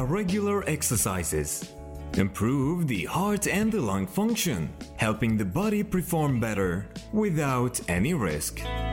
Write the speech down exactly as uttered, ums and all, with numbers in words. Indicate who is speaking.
Speaker 1: regular exercises. Improve the heart and the lung function, helping the body perform better without any risk.